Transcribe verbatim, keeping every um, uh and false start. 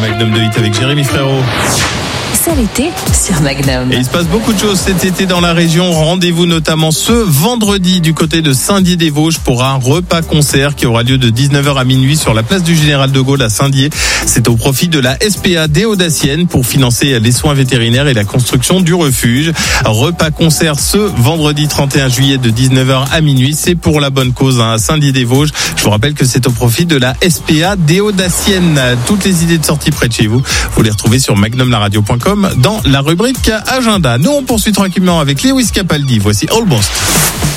Magnum de huit avec Jérémy Frérot. C'est l'été sur Magnum. Et il se passe beaucoup de choses cet été dans la région. Rendez-vous notamment ce vendredi du côté de Saint-Dié-des-Vosges pour un repas-concert qui aura lieu de dix-neuf heures à minuit sur la place du Général de Gaulle à Saint-Dié. C'est au profit de la S P A des Audaciennes pour financer les soins vétérinaires et la construction du refuge. Repas-concert ce vendredi trente et un juillet de dix-neuf heures à minuit. C'est pour la bonne cause hein, à Saint-Dié-des-Vosges. Je vous rappelle que c'est au profit de la S P A des Audaciennes. Toutes les idées de sortie près de chez vous, vous les retrouvez sur magnum la radio point com dans la rubrique agenda. Nous on poursuit tranquillement avec Lewis Capaldi. Voici Almost.